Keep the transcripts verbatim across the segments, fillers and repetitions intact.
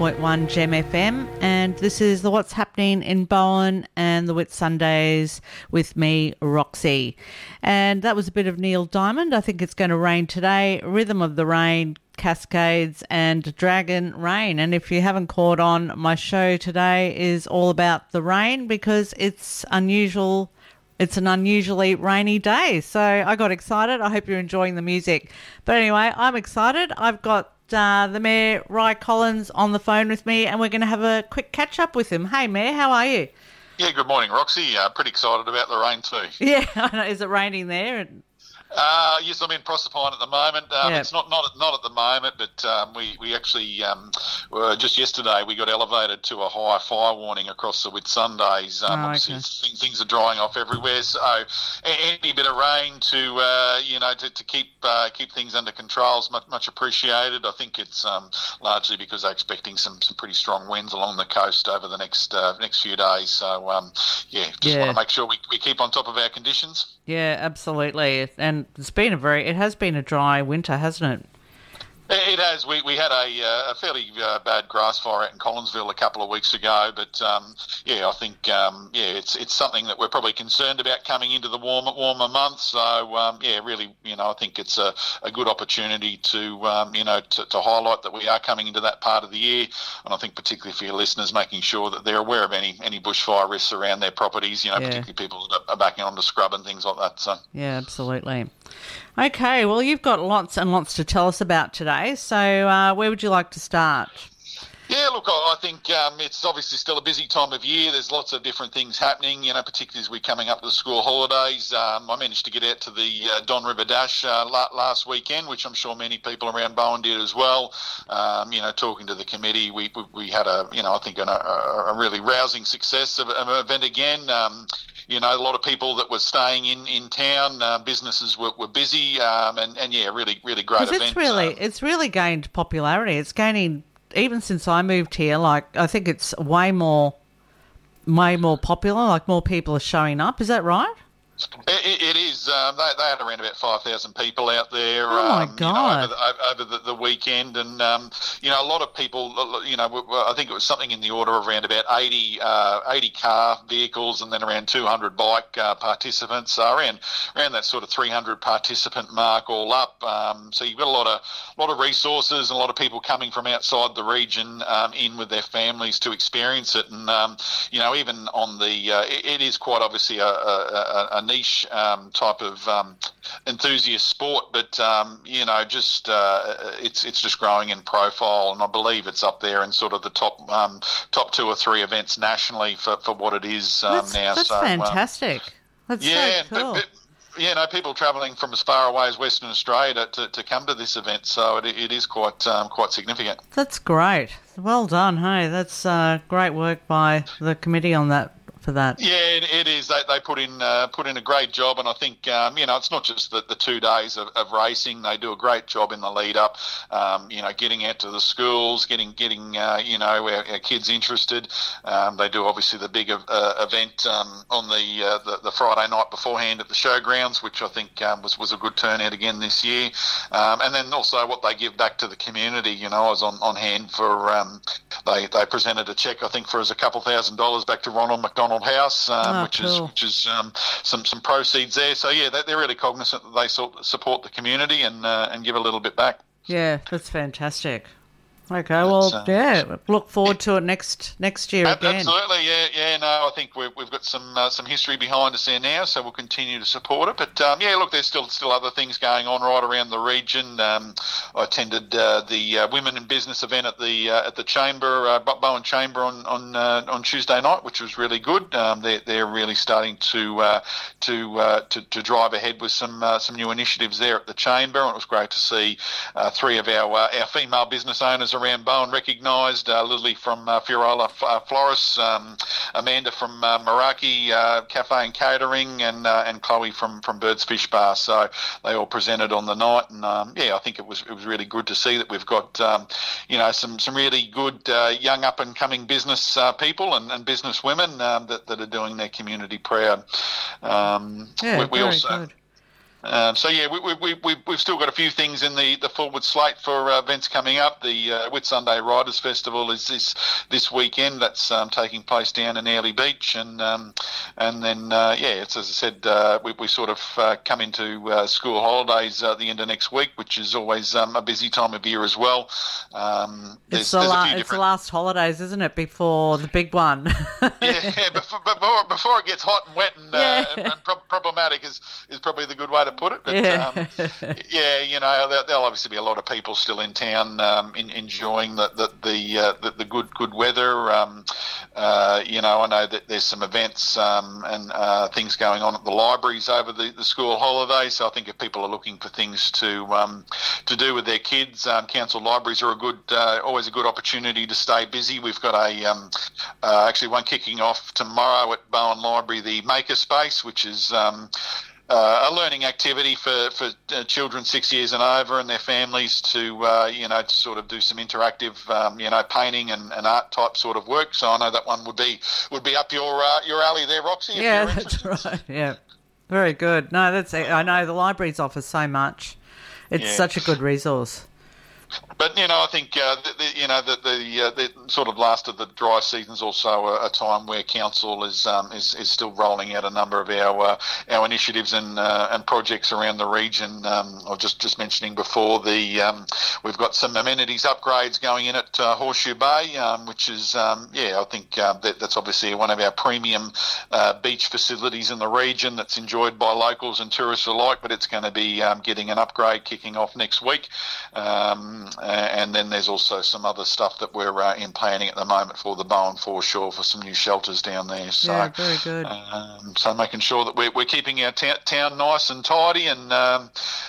point one Gem F M, and this is the What's Happening in Bowen and the Whit Sundays with me, Roxy. And that was a bit of Neil Diamond. I think it's going to rain today. Rhythm of the Rain, Cascades and Dragon Rain. And if you haven't caught on, my show today is all about the rain because it's unusual. It's an unusually rainy day. So I got excited. I hope you're enjoying the music. But anyway, I'm excited. I've got uh, the Mayor, Ry Collins, on the phone with me, and we're going to have a quick catch-up with him. Hey, Mayor, how are you? Yeah, good morning, Roxy. Uh, pretty excited about the rain too. Yeah, I know. Is it raining there? Uh, yes, I'm in Proserpine at the moment. Um, Yeah. It's not, not not at the moment, but um, we we actually um, were, just yesterday we got elevated to a high fire warning across the Whitsundays. Um, Oh, obviously, okay. it's- things are drying off everywhere, so a- any bit of rain to uh, you know to, to keep uh, keep things under control is much, much appreciated. I think it's um, largely because they're expecting some, some pretty strong winds along the coast over the next uh, next few days. So um, yeah, just Yeah. want to make sure we, we keep on top of our conditions. Yeah, absolutely. And it's been a very, it has been a dry winter, hasn't it? It has. We we had a, uh, a fairly uh, bad grass fire out in Collinsville a couple of weeks ago, but um, yeah, I think um, yeah, it's it's something that we're probably concerned about coming into the warmer warmer months. So um, yeah, really, you know, I think it's a, a good opportunity to um, you know to, to highlight that we are coming into that part of the year, and I think particularly for your listeners, making sure that they're aware of any any bushfire risks around their properties. You know, Yeah. particularly people that are backing onto scrub and things like that. So. Yeah, absolutely. Okay, well, you've got lots and lots to tell us about today. So uh, where would you like to start? Yeah, look, I I think um, it's obviously still a busy time of year. There's lots of different things happening, you know, particularly as we're coming up to the school holidays. Um, I managed to get out to the uh, Don River Dash uh, la- last weekend, which I'm sure many people around Bowen did as well. Um, you know, talking to the committee, we we, we had a, you know, I think an, a, a really rousing success of, of an event again. Um, You know, a lot of people that were staying in, in town, uh, businesses were, were busy, um, and, and yeah, really, really great Because event. it's really, Um, it's really gained popularity. It's gaining, even since I moved here, like, I think it's way more, way more popular, like more people are showing up. Is that right? It, it is. Um, they, they had around about five thousand people out there. Oh, my um, God. You know, over the, over the, the weekend, and um, you know, a lot of people. You know, w- w- I think it was something in the order of around about eighty, uh, eighty car vehicles, and then around two hundred bike uh, participants. So around around that sort of three hundred participant mark all up. Um, so you've got a lot of lot of resources and a lot of people coming from outside the region um, in with their families to experience it. And um, you know, even on the, uh, it, it is quite obviously a, a, a niche um, type of um, enthusiast sport, but um, you know, just uh, it's it's just growing in profile, and I believe it's up there in sort of the top um, top two or three events nationally for, for what it is um, That's, now. that's so, um, fantastic. That's yeah, so cool. but, but, you know, people travelling from as far away as Western Australia to, to, to come to this event, so it, it is quite um, quite significant. That's great. Well done. Hey, that's uh, great work by the committee on that. For that. Yeah, it, it is. They, they put in uh, put in a great job, and I think um, you know, it's not just the, the two days of, of racing. They do a great job in the lead up. Um, you know, getting out to the schools, getting getting uh, you know our, our kids interested. Um, they do obviously the big uh, event um, on the, uh, the the Friday night beforehand at the showgrounds, which I think um, was was a good turnout again this year. Um, and then also what they give back to the community. You know, I was on, on hand for um, they they presented a cheque I think for us a couple thousand dollars back to Ronald McDonald House, um, Oh, which cool. is which is um, some some proceeds there. So yeah, they, they're really cognizant that they sort support the community and uh, and give a little bit back. Yeah, that's fantastic. Okay, well, uh, yeah, look forward to it next next year Ab- again. Absolutely, yeah, yeah. No, I think we've we've got some uh, some history behind us there now, so we'll continue to support it. But um, yeah, look, there's still still other things going on right around the region. Um, I attended uh, the uh, Women in Business event at the uh, at the Chamber, uh, Bu- Bowen Chamber on on uh, on Tuesday night, which was really good. Um, they're they're really starting to uh, to, uh, to to drive ahead with some uh, some new initiatives there at the Chamber, and it was great to see uh, three of our uh, our female business owners around Bowen recognised. Uh, Lily from uh, Fioraula F- uh, Florists, um, Amanda from uh, Meraki uh, Cafe and Catering, and uh, and Chloe from, from Birds Fish Bar. So they all presented on the night, and um, yeah, I think it was it was really good to see that we've got um, you know some some really good uh, young up and coming business uh, people and, and business women um, that that are doing their community proud. Um, Yeah, we, we very also. good. Um, so yeah, we, we, we, we- we've still got a few things in the, the forward slate for uh, events coming up. The uh, Whitsunday Riders Festival is this this weekend. That's um, taking place down in Airlie Beach, and um, and then uh, yeah, it's as I said, uh, we, we sort of uh, come into uh, school holidays uh, at the end of next week, which is always um, a busy time of year as well. Um, there's, It's the, there's a la- few it's the different. last holidays, isn't it, before the big one? Yeah, before, before before it gets hot and wet and, uh, Yeah. and, and pro- problematic is, is probably the good way to put it. But Yeah. um, yeah, you know, there, there'll obviously be a lot of people still in town um, in, enjoying the the the, uh, the the good good weather. Um, uh, you know, I know that there's some events um, and uh, things going on at the libraries over the, the school holidays. So I think if people are looking for things to um, to do with their kids, um, council libraries are a good uh, always a good opportunity to stay busy. We've got a um, uh, actually one kicking off tomorrow at Bowen Library, the Maker Space, which is um, uh, a learning activity for, for uh, children six years and over and their families to, uh, you know, to sort of do some interactive, um, you know, painting and, and art type sort of work. So I know that one would be would be up your uh, your alley there, Roxy. If Yeah, you're that's interested. right. Yeah, very good. No, that's I know the libraries offer so much. It's Yeah. such a good resource. But you know, I think uh, the, the, you know the the, uh, the sort of last of the dry season's also a, a time where council is um, is is still rolling out a number of our uh, our initiatives and uh, and projects around the region. Um, I was just just mentioning before the um, we've got some amenities upgrades going in at uh, Horseshoe Bay, um, which is um, yeah, I think uh, that, that's obviously one of our premium uh, beach facilities in the region that's enjoyed by locals and tourists alike. But it's going to be um, getting an upgrade kicking off next week. Um, and then there's also some other stuff that we're uh, in planning at the moment for the Bowen foreshore for some new shelters down there. So, Yeah, very good. Um, so making sure that we're, we're keeping our ta- town nice and tidy and um,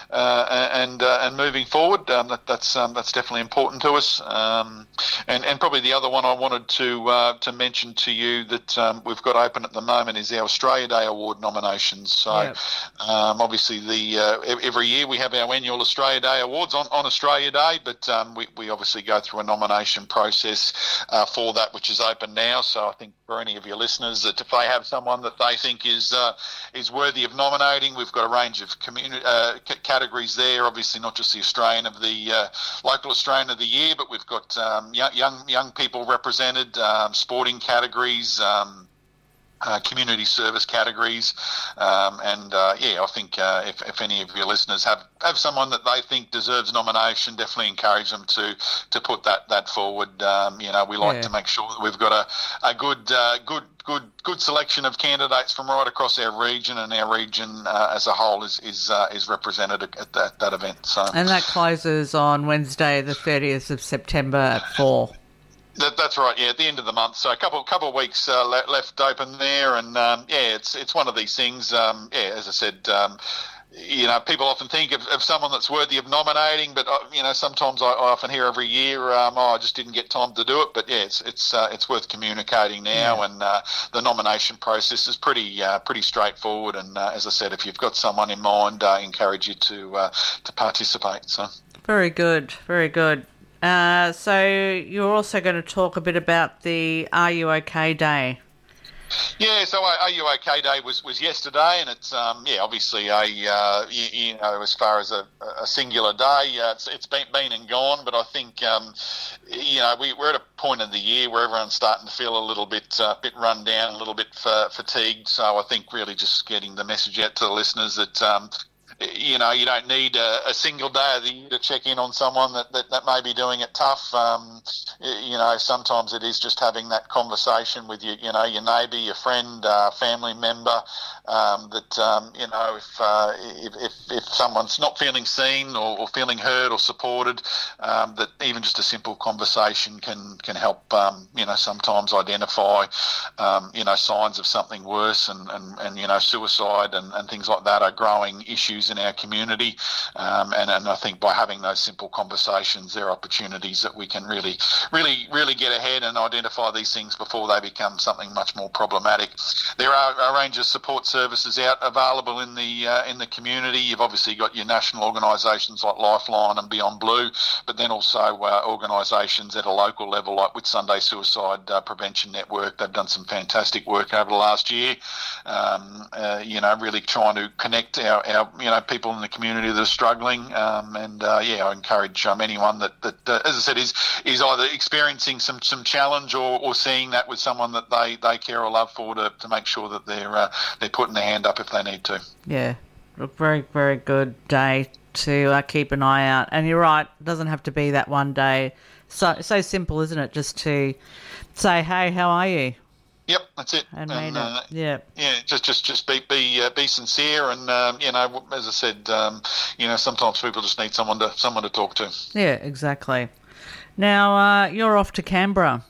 uh, and uh, and moving forward. Um, that, that's um, that's definitely important to us. Um, and and probably the other one I wanted to uh, to mention to you that um, we've got open at the moment is our Australia Day Award nominations. So Yep. um, obviously the uh, ev- every year we have our annual Australia Day Awards on, on Australia Day. But um, we, we obviously go through a nomination process uh, for that, which is open now. So I think for any of your listeners, that if they have someone that they think is uh, is worthy of nominating, we've got a range of community uh, c- categories there. Obviously, not just the Australian of the uh, local Australian of the year, but we've got um, young, young young people represented, um, sporting categories. Um, Uh, community service categories, um, and uh, yeah, I think uh, if, if any of your listeners have, have someone that they think deserves nomination, definitely encourage them to to put that that forward. Um, you know, we like Yeah. to make sure that we've got a a good uh, good good good selection of candidates from right across our region, and our region uh, as a whole is is uh, is represented at that that event. So And that closes on Wednesday, the thirtieth of September at four. That, that's right. Yeah, at the end of the month. So a couple couple of weeks uh, le- left open there, and um, yeah, it's it's one of these things. Um, yeah, as I said, um, you know, people often think of, of someone that's worthy of nominating, but uh, you know, sometimes I, I often hear every year, um, oh, I just didn't get time to do it. But yeah, it's it's uh, it's worth communicating now, Yeah. and uh, the nomination process is pretty uh, pretty straightforward. And uh, as I said, if you've got someone in mind, I uh, encourage you to uh, to participate. So. Very good, very good. Uh, so you're also going to talk a bit about the Are You OK Day? Yeah, so Are You OK Day was, was yesterday, and it's um, yeah obviously a uh, you, you know as far as a, a singular day, uh, it's it's been been and gone. But I think um, you know we, we're at a point of the year where everyone's starting to feel a little bit uh, bit run down, a little bit uh, fatigued. So I think really just getting the message out to the listeners that. Um, You know, you don't need a, a single day of the year to check in on someone that, that, that may be doing it tough. Um, you know, sometimes it is just having that conversation with you, you know, your neighbour, your friend, uh, family member. Um, that um, you know, if, uh, if if if someone's not feeling seen or, or feeling heard or supported, um, that even just a simple conversation can can help. Um, you know, sometimes identify, um, you know, signs of something worse, and, and, and you know, suicide and, and things like that are growing issues in our community, um, and, and I think by having those simple conversations, there are opportunities that we can really, really, really get ahead and identify these things before they become something much more problematic. There are a range of support services out available in the uh, in the community. You've obviously got your national organisations like Lifeline and Beyond Blue, but then also uh, organisations at a local level like Whitsunday Suicide uh, Prevention Network. They've done some fantastic work over the last year. Um, uh, you know, really trying to connect our, our you know people in the community that are struggling. Um, and uh, yeah, I encourage um, anyone that, that uh, as I said, is is either experiencing some, some challenge or, or seeing that with someone that they, they care or love for to, to make sure that they're uh, they're putting their hand up if they need to. Yeah, a very very good day to uh, keep an eye out. And you're right, it doesn't have to be that one day. So so simple, isn't it? Just to say, hey, how are you? Yep, that's it. And, and uh, yeah, yeah, just just just be be uh, be sincere, and um, you know, as I said, um, you know, sometimes people just need someone to someone to talk to. Yeah, exactly. Now uh, you're off to Canberra.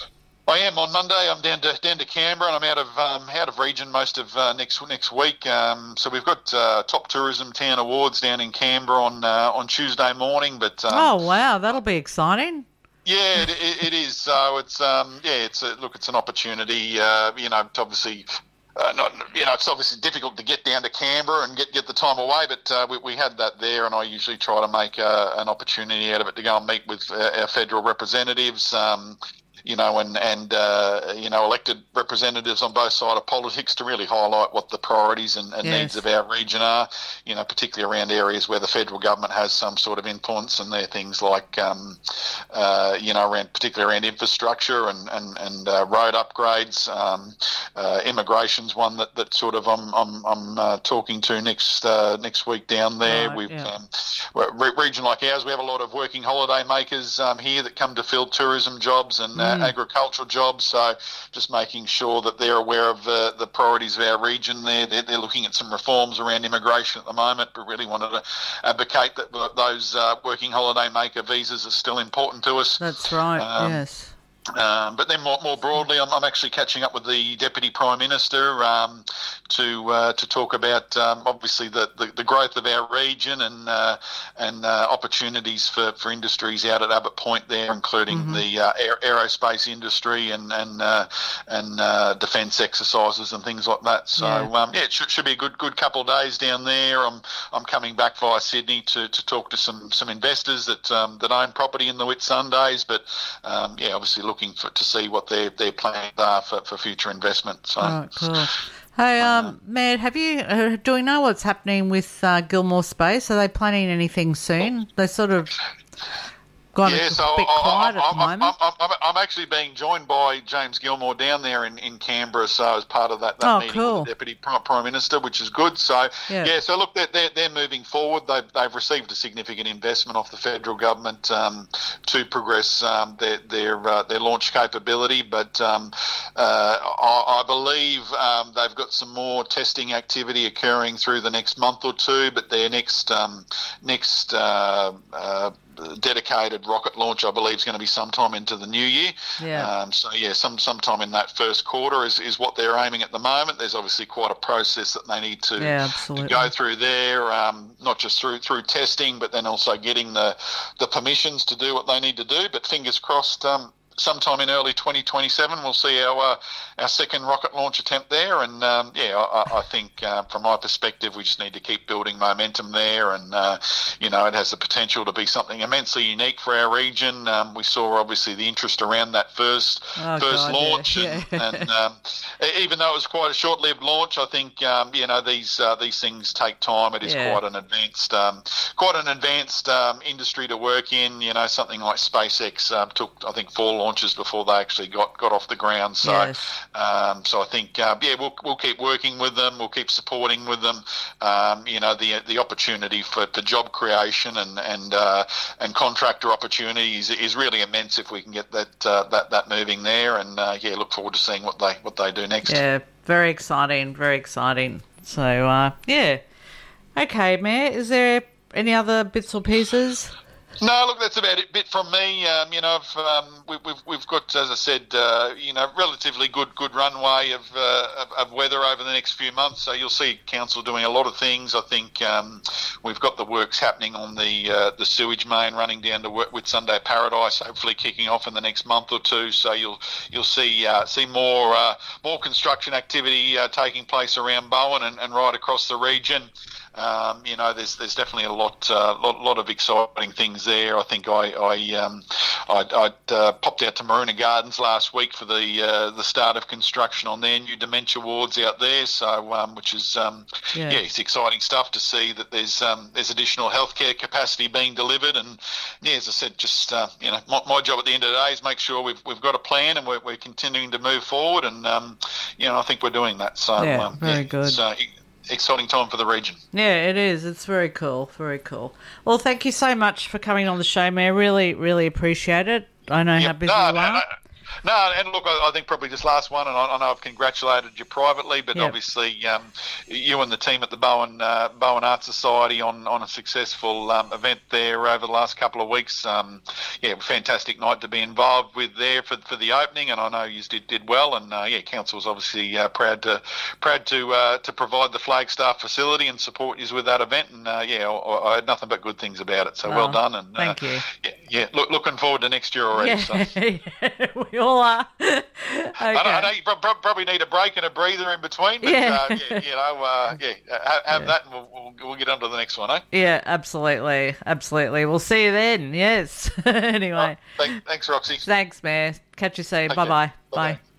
I am on Monday. I'm down to down to Canberra, and I'm out of um, out of region most of uh, next next week. Um, so we've got uh, Top Tourism Town Awards down in Canberra on uh, on Tuesday morning. But um, oh wow, that'll be exciting. Yeah, it, it, it is. So it's um, yeah, it's a, look, it's an opportunity. Uh, you know, to obviously, uh, not you know, it's obviously difficult to get down to Canberra and get, get the time away, but uh, we, we had that there, and I usually try to make uh, an opportunity out of it to go and meet with uh, our federal representatives. Um, you know, and, and uh, you know, elected representatives on both sides of politics to really highlight what the priorities and, and yes. needs of our region are, you know, particularly around areas where the federal government has some sort of influence, and they're things like, um, uh, you know, around particularly around infrastructure and, and, and uh, road upgrades. Um, uh, immigration's one that, that sort of I'm, I'm, I'm uh, talking to next uh, next week down there. Right, We've yeah. um, a region like ours, we have a lot of working holiday makers um, here that come to fill tourism jobs and uh, agricultural jobs, so just making sure that they're aware of the, the priorities of our region there. They're, they're looking at some reforms around immigration at the moment, but really wanted to advocate that those uh, working holiday maker visas are still important to us. That's right, um, yes. Um, but then more, more broadly, I'm, I'm actually catching up with the Deputy Prime Minister um, to uh, to talk about um, obviously the, the, the growth of our region and uh, and uh, opportunities for, for industries out at Abbott Point there, including mm-hmm. the uh, aer- aerospace industry and and uh, and uh, defence exercises and things like that. So yeah, um, yeah it should, should be a good good couple of days down there. I'm I'm coming back via Sydney to, to talk to some, some investors that um, that own property in the Whitsundays, but um, yeah, obviously looking for to see what their their plans are for, for future investment. So, oh, cool. Hey, um, uh, Matt, have you uh, do we know what's happening with uh, Gilmore Space? Are they planning anything soon? They sort of gone yeah, a so bit I, quiet I, at I'm, the moment. I'm, I'm, I'm actually being joined by James Gilmore down there in, in Canberra, so as part of that, that oh, meeting cool. with the Deputy Prime Minister, which is good. So, yeah, yeah so look, they're, they're, they're moving forward. They've, they've received a significant investment off the federal government um, to progress um, their their, uh, their launch capability, but um, uh, I, I believe um, they've got some more testing activity occurring through the next month or two, but their next, um, next uh, uh, dedicated rocket launch, I believe, is going to be sometime into the new year. Yeah. Um, so yeah, some sometime in that first quarter is, is what they're aiming at the moment. There's obviously quite a process that they need to, yeah, to go through there, um, not just through through testing, but then also getting the the permissions to do what they need to do. But fingers crossed, um, sometime in early twenty twenty-seven, we'll see our uh, our second rocket launch attempt there. And um, yeah, I, I think uh, from my perspective, we just need to keep building momentum there. And uh, you know, it has the potential to be something immensely unique for our region. Um, we saw obviously the interest around that first oh, first God, launch, yeah. and, and um, even though it was quite a short-lived launch, I think um, you know these uh, these things take time. It is yeah. quite an advanced um, quite an advanced um, industry to work in. You know, something like SpaceX um, took I think four launches before they actually got, got off the ground. So, yes. um, so I think uh, yeah, we'll we'll keep working with them. We'll keep supporting with them. Um, you know, the the opportunity for, for job creation and and uh, and contractor opportunities is really immense if we can get that uh, that that moving there. And uh, yeah, look forward to seeing what they what they do next. Yeah, very exciting, very exciting. So uh, yeah, okay, Mayor. Is there any other bits or pieces? No, look, that's about it. Bit from me. Um, you know, I've, um, we, we've we've got, as I said, uh, you know, relatively good good runway of, uh, of of weather over the next few months. So you'll see council doing a lot of things. I think um, we've got the works happening on the uh, the sewage main running down to Whitsunday Paradise, hopefully kicking off in the next month or two. So you'll you'll see uh, see more uh, more construction activity uh, taking place around Bowen and, and right across the region. Um, you know, there's there's definitely a lot uh, lot lot of exciting things things there. I think I I um, I I'd, uh, popped out to Maruna Gardens last week for the uh, the start of construction on their new dementia wards out there. So um, which is um, yeah. yeah, it's exciting stuff to see that there's um, there's additional healthcare capacity being delivered. And yeah, as I said, just uh, you know, my, my job at the end of the day is make sure we've we've got a plan and we're, we're continuing to move forward. And um, you know, I think we're doing that. So yeah, um, very yeah, good. So, exciting time for the region. Yeah, it is. It's very cool. Very cool. Well, thank you so much for coming on the show, Mayor. Really, really appreciate it. I know yep. how busy no, you no, are. No. No, and look, I, I think probably just last one, and I, I know I've congratulated you privately, but yep. obviously um, you and the team at the Bowen uh, Bowen Art Society on, on a successful um, event there over the last couple of weeks. Um, yeah, fantastic night to be involved with there for for the opening, and I know you did did well, and uh, yeah, council's obviously uh, proud to proud to uh, to provide the Flagstaff facility and support you with that event, and uh, yeah, I, I had nothing but good things about it. So oh, well done, and thank uh, you. Yeah, yeah look, looking forward to next year already. Yeah, So. yeah we all are. Okay. I, know, I know you pro- pro- probably need a break and a breather in between, but yeah. Uh, yeah, you know, uh, yeah, have, have yeah. that, and we'll, we'll we'll get on to the next one, eh? Yeah, absolutely, absolutely. We'll see you then. Yes. Anyway, oh, thank, thanks, Roxy. Thanks, Mayor. Catch you soon. Okay. Bye-bye. Bye-bye. Bye.